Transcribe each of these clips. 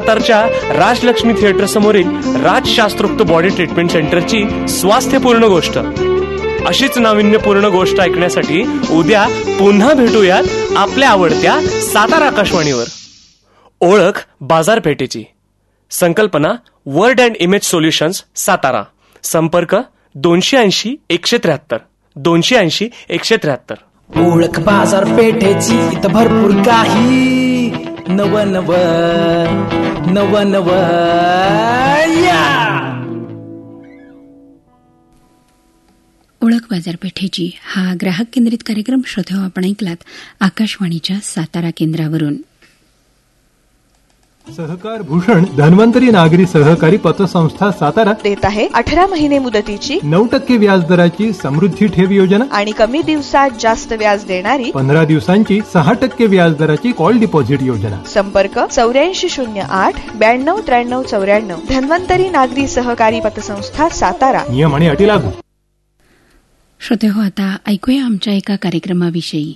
सातारच्या Rajlakshmi theatre समोरील राजशास्त्रोक्त body treatment सेंटरची स्वास्थ्यपूर्ण गोष्ट. अशीच नाविन्यपूर्ण गोष्ट ऐकण्यासाठी उद्या पुन्हा भेटूयात आपल्या आवडत्या सातारा आकाशवाणीवर. ओळख बाजारपेठेची. संकल्पना word and image solutions Satara. संपर्क 280-173 280-173. ओळख बाजारपेठेची इथं भरपूर काही नव नव नव नव या. ओळख बाजारपेठेची हा ग्राहक केंद्रित कार्यक्रम श्रोते आपण ऐकलात आकाशवाणीच्या सातारा केंद्रावरून. सहकार भूषण धन्वंतरी नागरी सहकारी पतसंस्था सातारा देत आहे 18 महिने मुदतीची 9% व्याजदराची समृद्धी ठेव योजना आणि कमी दिवसात जास्त व्याज देणारी 15 दिवसांची 6% व्याजदराची कॉल डिपॉझिट योजना. संपर्क 8408 9293 94. धन्वंतरी नागरी सहकारी पतसंस्था सातारा. नियम आणि अटी लागू. श्रोते हो, आता ऐकूया आमच्या एका कार्यक्रमाविषयी.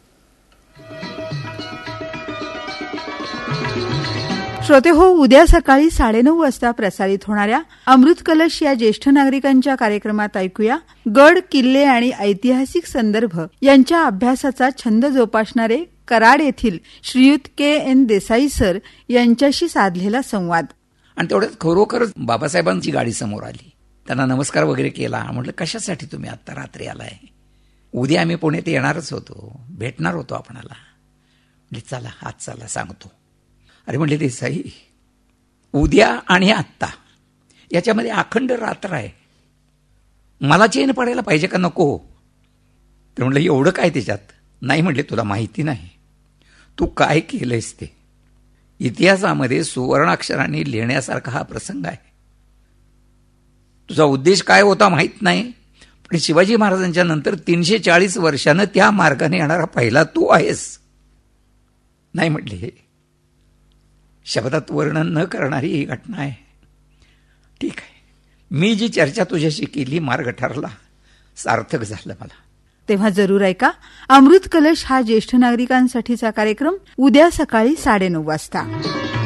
श्रोते हो, उद्या सकाळी 9:30 वाजता प्रसारित होणाऱ्या अमृत कलश या ज्येष्ठ नागरिकांच्या कार्यक्रमात ऐकूया गड, किल्ले आणि ऐतिहासिक संदर्भ यांच्या अभ्यासाचा छंद जोपासणारे कराड येथील श्रीयुत के.एन. देसाई सर यांच्याशी साधलेला संवाद. आणि तेवढ्यात खरोखरच बाबासाहेबांची गाडी समोर आली. त्यांना नमस्कार वगैरे केला. म्हटलं कशासाठी तुम्ही आत्ता रात्री आलाय? उद्या आम्ही पुण्यात येणारच होतो, भेटणार होतो आपणाला. म्हणजे चला आज चला सांगतो. अरे म्हणले देसाई, उद्या आणि आत्ता याच्यामध्ये अखंड रात्र आहे, मला चेन पडायला पाहिजे का नको? तर म्हटलं एवढं काय त्याच्यात? नाही म्हटले, तुला माहिती नाही तू काय केलंयस ते. इतिहासामध्ये सुवर्णाक्षरांनी लिहिण्यासारखा हा प्रसंग आहे. तुझा उद्देश काय होता माहीत नाही, पण शिवाजी महाराजांच्या नंतर 340 वर्षानं त्या मार्गाने येणारा पहिला तू आहेस. नाही म्हटले, हे शब्दात वर्णन न करणारी ही घटना आहे. ठीक आहे, मी जी चर्चा तुझ्याशी केली मार्ग ठरला, सार्थक झालं मला. तेव्हा जरूर ऐका अमृत कलश हा ज्येष्ठ नागरिकांसाठीचा कार्यक्रम उद्या सकाळी 9:30 वाजता.